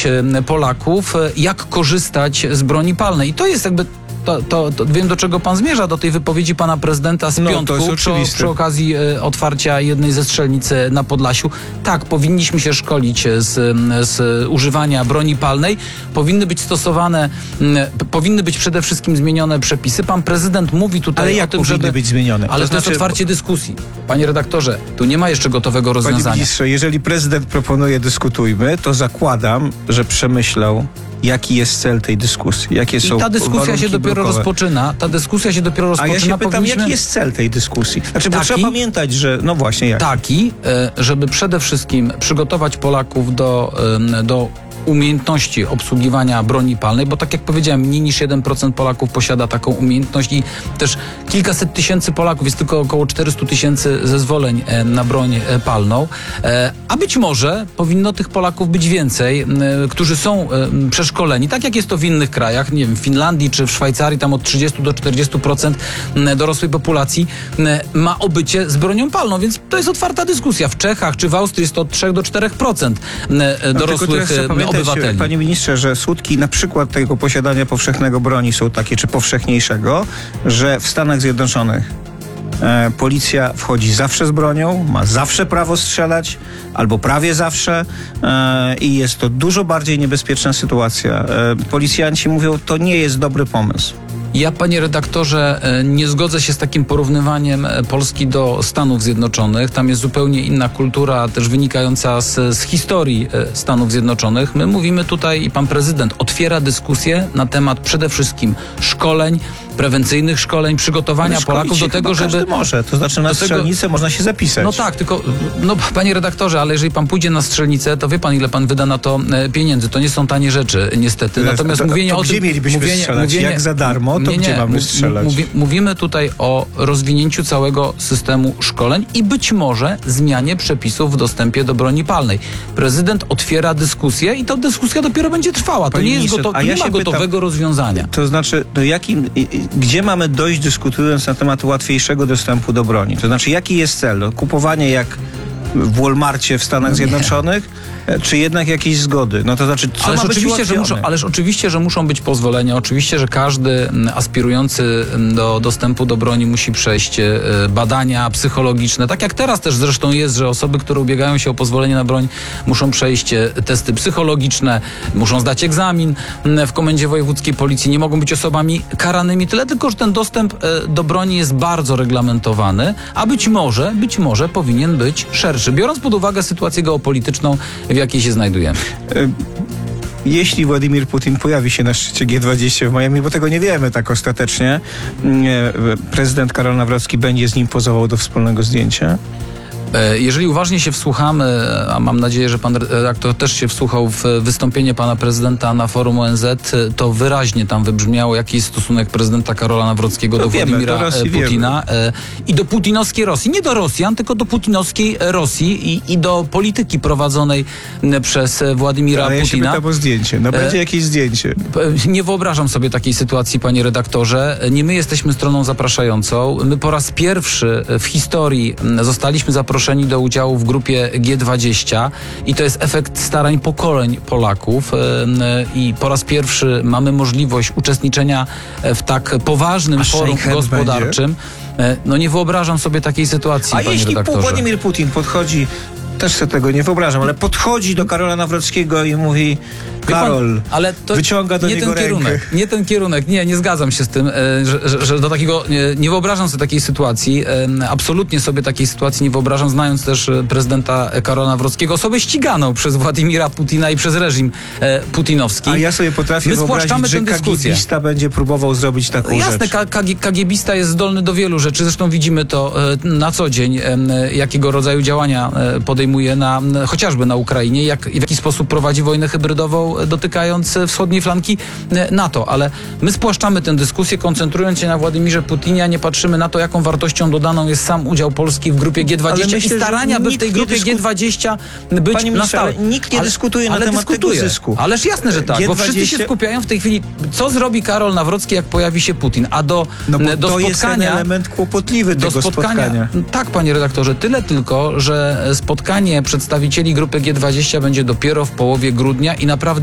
Polaków, jak korzystać z broni palnej. I to jest jakby... To wiem, do czego pan zmierza, do tej wypowiedzi pana prezydenta z piątku przy okazji otwarcia jednej ze strzelnic na Podlasiu. Tak, powinniśmy się szkolić z używania broni palnej. Powinny być przede wszystkim zmienione przepisy. Pan prezydent mówi tutaj ale o tym, żeby być zmienione. Ale to jest otwarcie dyskusji. Panie redaktorze, tu nie ma jeszcze gotowego rozwiązania. Panie ministrze, jeżeli prezydent proponuje dyskutujmy, to zakładam, że przemyślał, jaki jest cel tej dyskusji. Jakie są ta dyskusja się dopiero blokowe. rozpoczyna. A ja się pytam, jaki jest cel tej dyskusji? Znaczy, bo trzeba pamiętać, że... No właśnie, jak? Taki, żeby przede wszystkim przygotować Polaków do umiejętności obsługiwania broni palnej, bo tak jak powiedziałem, mniej niż 1% Polaków posiada taką umiejętność i też kilkaset tysięcy Polaków, jest tylko około 400 tysięcy zezwoleń na broń palną, a być może powinno tych Polaków być więcej, którzy są przeszkoleni, tak jak jest to w innych krajach, nie wiem, w Finlandii czy w Szwajcarii, tam od 30 do 40% dorosłej populacji ma obycie z bronią palną, więc to jest otwarta dyskusja. W Czechach czy w Austrii jest to od 3 do 4% dorosłych obywateli. Panie ministrze, że skutki na przykład tego posiadania powszechnego broni są takie, czy powszechniejszego, że w Stanach Zjednoczonych policja wchodzi zawsze z bronią, ma zawsze prawo strzelać, albo prawie zawsze i jest to dużo bardziej niebezpieczna sytuacja. Policjanci mówią, to nie jest dobry pomysł. Ja, panie redaktorze, nie zgodzę się z takim porównywaniem Polski do Stanów Zjednoczonych. Tam jest zupełnie inna kultura, też wynikająca z historii Stanów Zjednoczonych. My mówimy tutaj, i pan prezydent otwiera dyskusję na temat przede wszystkim szkoleń, prewencyjnych szkoleń, przygotowania Polaków do tego, żeby... Każdy może, to znaczy na strzelnicę można się zapisać. No tak, tylko, panie redaktorze, ale jeżeli pan pójdzie na strzelnicę, to wie pan, ile pan wyda na to pieniędzy. To nie są tanie rzeczy, niestety. Natomiast mówienie o tym... Gdzie mielibyśmy strzelać? Jak za darmo, to gdzie mamy strzelać? Mówimy tutaj o rozwinięciu całego systemu szkoleń i być może zmianie przepisów w dostępie do broni palnej. Prezydent otwiera dyskusję i ta dyskusja dopiero będzie trwała. To nie jest nie ma gotowego rozwiązania. To znaczy, gdzie mamy dojść, dyskutując na temat łatwiejszego dostępu do broni? To znaczy, jaki jest cel? Kupowanie jak w Walmarcie w Stanach Zjednoczonych? Czy jednak jakieś zgody? No to znaczy, co ma być ułatwione? Ależ oczywiście, że muszą być pozwolenia. Oczywiście, że każdy aspirujący do dostępu do broni musi przejść badania psychologiczne. Tak jak teraz też zresztą jest, że osoby, które ubiegają się o pozwolenie na broń, muszą przejść testy psychologiczne, muszą zdać egzamin w Komendzie Wojewódzkiej Policji, nie mogą być osobami karanymi. Tyle tylko, że ten dostęp do broni jest bardzo reglamentowany, a być może powinien być szerszy. Biorąc pod uwagę sytuację geopolityczną, w jakiej się znajdujemy. Jeśli Władimir Putin pojawi się na szczycie G20 w Miami, bo tego nie wiemy tak ostatecznie, prezydent Karol Nawrocki będzie z nim pozował do wspólnego zdjęcia? Jeżeli uważnie się wsłuchamy, a mam nadzieję, że pan redaktor też się wsłuchał w wystąpienie pana prezydenta na forum ONZ, to wyraźnie tam wybrzmiało, jaki jest stosunek prezydenta Karola Nawrockiego do Władimira Putina i do putinowskiej Rosji. Nie do Rosjan, tylko do putinowskiej Rosji i do polityki prowadzonej przez Władimira Putina. Ja się pytam o zdjęcie. Będzie jakieś zdjęcie. Nie wyobrażam sobie takiej sytuacji, panie redaktorze. Nie my jesteśmy stroną zapraszającą. My po raz pierwszy w historii zostaliśmy zaproszeni do udziału w grupie G20 i to jest efekt starań pokoleń Polaków i po raz pierwszy mamy możliwość uczestniczenia w tak poważnym forum gospodarczym. No nie wyobrażam sobie takiej sytuacji, panie redaktorze. A jeśli Władimir Putin podchodzi, też sobie tego nie wyobrażam, ale podchodzi do Karola Nawrockiego i mówi: Karol, ale to wyciąga do niego rękę. Nie ten kierunek. Nie zgadzam się z tym, że do takiego... Nie wyobrażam sobie takiej sytuacji. Absolutnie sobie takiej sytuacji nie wyobrażam, znając też prezydenta Karola Nawrockiego, osobę ściganą przez Władimira Putina i przez reżim putinowski. A ja sobie potrafię wyobrazić, że KGBista będzie próbował zrobić taką rzecz. Jasne, KGBista jest zdolny do wielu rzeczy. Zresztą widzimy to na co dzień, jakiego rodzaju działania podejmuje chociażby na Ukrainie, w jaki sposób prowadzi wojnę hybrydową, dotykając wschodniej flanki NATO. Ale my spłaszczamy tę dyskusję, koncentrując się na Władimirze Putinie, a nie patrzymy na to, jaką wartością dodaną jest sam udział Polski w grupie G20 myślę, i starania, by w tej grupie G20 być na stałe. Nikt nie dyskutuje na temat tego zysku. Ależ jasne, że tak, bo wszyscy się skupiają w tej chwili, co zrobi Karol Nawrocki, jak pojawi się Putin, a do to jest ten element kłopotliwy tego spotkania. Tak, panie redaktorze, tyle tylko, że spotkanie przedstawicieli grupy G20 będzie dopiero w połowie grudnia i naprawdę